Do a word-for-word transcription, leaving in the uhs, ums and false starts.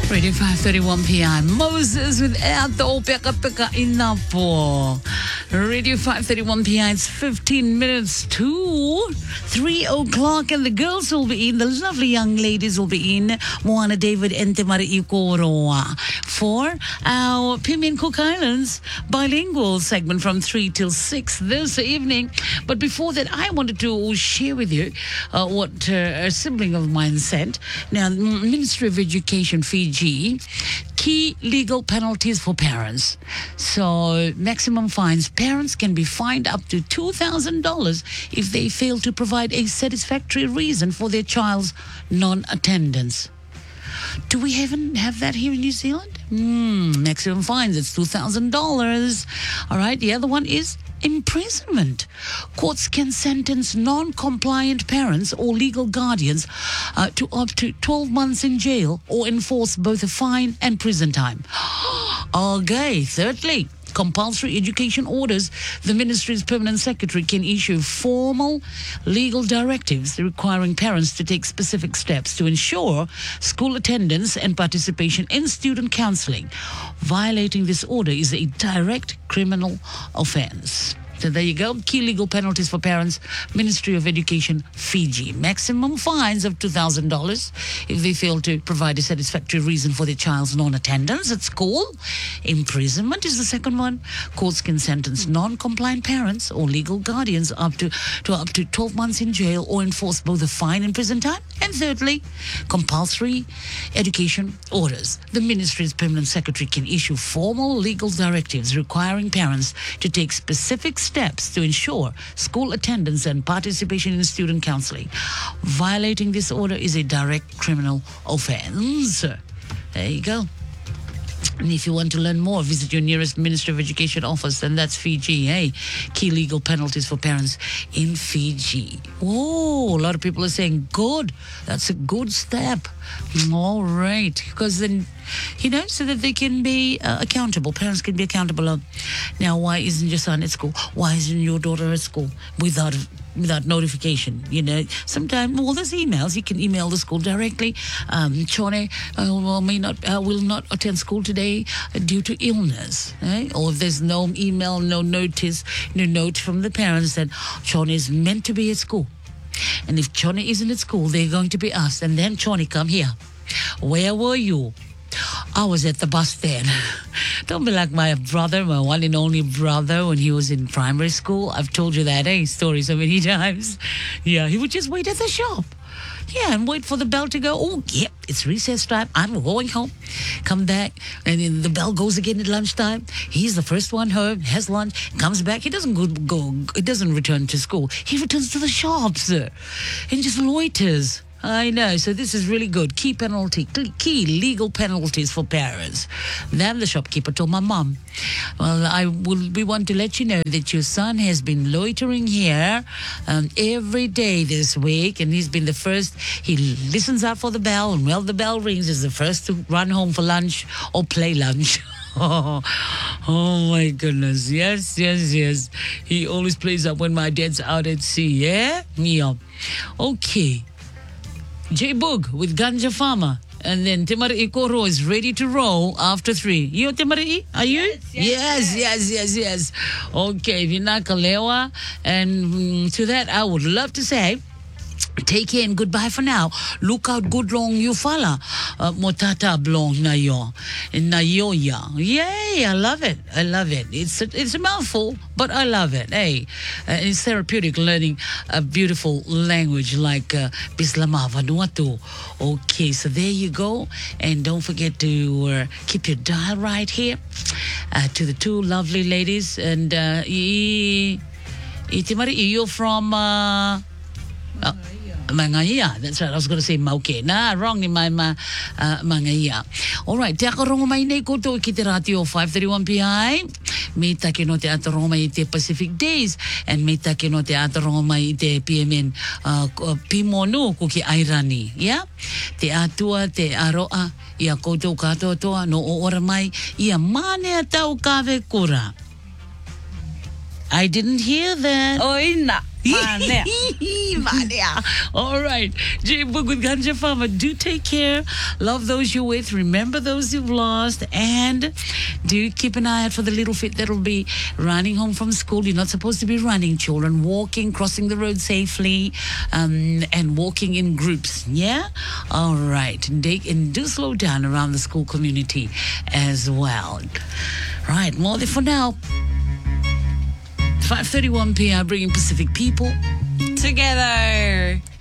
Radio five thirty-one P M. Moses with Eto Peka Peka Inapo. Radio five thirty-one P M. It's fifteen minutes to three o'clock, and the girls will be in. The lovely young ladies will be in. Moana David and Temari Ikoroa for our Pimian Cook Islands bilingual segment from three till six this evening. But before that, I wanted to share with you uh, what uh, a sibling of mine sent. Now, Ministry of Education Fiji, key legal penalties for parents. So, maximum fines. Parents can be fined up to two thousand dollars if they fail to provide a satisfactory reason for their child's non-attendance. Do we even have that here in New Zealand? Hmm, maximum fines, it's two thousand dollars. All right, the other one is imprisonment. Courts can sentence non-compliant parents or legal guardians uh, to up to twelve months in jail or enforce both a fine and prison time. Okay, thirdly, compulsory education orders. The ministry's permanent secretary can issue formal legal directives requiring parents to take specific steps to ensure school attendance and participation in student counseling. Violating this order is a direct criminal offense. So there you go. Key legal penalties for parents. Ministry of Education, Fiji. Maximum fines of two thousand dollars if they fail to provide a satisfactory reason for their child's non-attendance at school. Imprisonment is the second one. Courts can sentence non-compliant parents or legal guardians up to, to up to twelve months in jail or enforce both a fine and prison time. And thirdly, compulsory education orders. The ministry's permanent secretary can issue formal legal directives requiring parents to take specific steps to ensure school attendance and participation in student counseling. Violating this order is a direct criminal offense. There you go. And if you want to learn more, visit your nearest Ministry of Education office, and that's Fiji, hey? Key legal penalties for parents in Fiji. Oh, a lot of people are saying, good. That's a good step. All right. Because then, you know, so that they can be uh, accountable. Parents can be accountable. Of, now, why isn't your son at school? Why isn't your daughter at school without without notification? You know, sometimes, well, there's emails. You can email the school directly. Um, Chone uh, well, may not, uh, will not attend school today due to illness. Eh? Or if there's no email, no notice, no note from the parents that Chone is meant to be at school. And if Chone isn't at school, they're going to be asked. And then, Chone, come here. Where were you? I was at the bus stand. Don't be like my brother, my one and only brother, when he was in primary school. I've told you that eh, story so many times. Yeah, he would just wait at the shop. Yeah, and wait for the bell to go. Oh, yep, it's recess time. I'm going home. Come back, and then the bell goes again at lunchtime. He's the first one home, has lunch, comes back. He doesn't go, go he doesn't return to school. He returns to the shops uh, and just loiters. I know, so this is really good. Key penalty, key legal penalties for parents. Then the shopkeeper told my mom, well, I will, we want to let you know that your son has been loitering here um, every day this week, and he's been the first, he listens out for the bell, and while the bell rings, he's the first to run home for lunch or play lunch. Oh, oh my goodness. Yes, yes, yes. He always plays up when my dad's out at sea, yeah? Yeah. Okay. J Boog with Ganja Farmer. And then Temari Ikoro is ready to roll after three. You, Temari, are you? Yes, yes, yes, yes, yes, yes. Okay, Vinakalewa. And mm, to that, I would love to say, take care and goodbye for now. Look out good long you fala. Uh, Motata blong na yo. Na yo ya. Yay, I love it. I love it. It's a, it's a mouthful, but I love it. Hey, uh, it's therapeutic learning a beautiful language like uh, Bislama Vanuatu. Okay, so there you go. And don't forget to uh, keep your dial right here uh, to the two lovely ladies. And uh, i, Itimari, you're from... Uh, uh, Mangaya. That's right. I was going to say Mauke. Nah, wrong ni my ma, uh, Mangaya. All right. Te akarongo mai nei koto ki te ratio five thirty-one P I. Me take no te atarongo mai te Pacific Days. And me take no te atarongo mai te P M N uh, Pimonu kuki Airani. Yeah? Te atua, te aroa, ia koto katoa toa, no o ora mai, ia mane atau kawe kura. I didn't hear that. Oina. Mania. Mania. All right. J Book with Ganja Farmer. Do take care. Love those you're with. Remember those you've lost. And do keep an eye out for the little fit that'll be running home from school. You're not supposed to be running, children. Walking, crossing the road safely, um, and walking in groups. Yeah? All right. And, they, and do slow down around the school community as well. Right. More there for now. five thirty-one p.m. bringing Pacific people together.